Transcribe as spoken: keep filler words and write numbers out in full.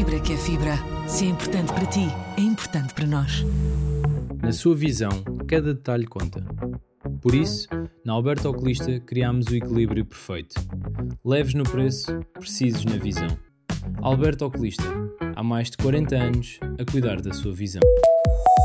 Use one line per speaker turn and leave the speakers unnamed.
Fibra que é fibra. Se é importante para ti, é importante para nós.
Na sua visão, cada detalhe conta. Por isso, na Alberto Oculista criámos o equilíbrio perfeito. Leves no preço, precisos na visão. Alberto Oculista, há mais de quarenta anos a cuidar da sua visão.